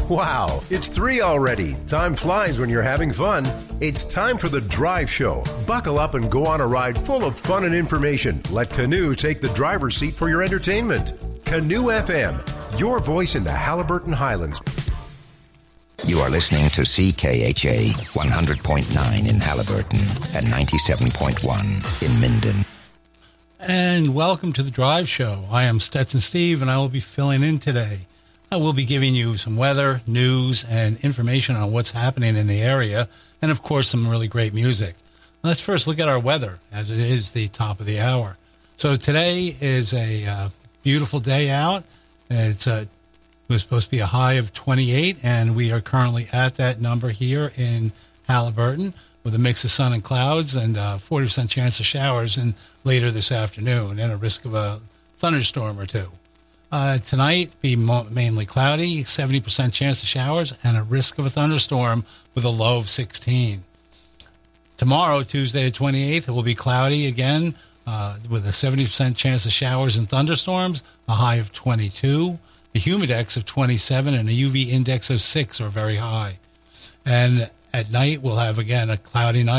Wow, it's 3 already. Time flies when you're having fun. It's time for the Drive Show. Buckle up and go on a ride full of fun and information. Let Canoe take the driver's seat for your entertainment. Canoe FM, your voice in the Halliburton Highlands. You are listening to CKHA 100.9 in Halliburton and 97.1 in Minden. And welcome to the Drive Show. I am Stetson Steve, and I will be filling in today. I will be giving you some weather, news, and information on what's happening in the area, and of course some really great music. Let's first look at our weather, as it is the top of the hour. So today is a beautiful day out. It was supposed to be a high of 28, and we are currently at that number here in Halliburton with a mix of sun and clouds and 40% chance of showers later this afternoon and a risk of a thunderstorm or two. Tonight, be mainly cloudy, 70% chance of showers, and a risk of a thunderstorm with a low of 16. Tomorrow, Tuesday the 28th, it will be cloudy again with a 70% chance of showers and thunderstorms, a high of 22, a humidex of 27, and a UV index of 6 are very high. And at night, we'll have, again, a cloudy night.